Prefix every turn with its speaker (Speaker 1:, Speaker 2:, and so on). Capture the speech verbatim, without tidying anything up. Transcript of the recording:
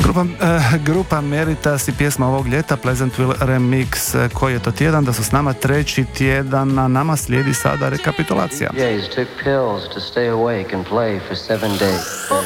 Speaker 1: Grupa, uh, grupa Meritas i pjesma ovog ljeta Pleasantville Remix. Koji je to tjedan? Da su s nama treći tjedan, a nama slijedi sada rekapitulacija.
Speaker 2: D Js took pills to stay awake and play for seven days.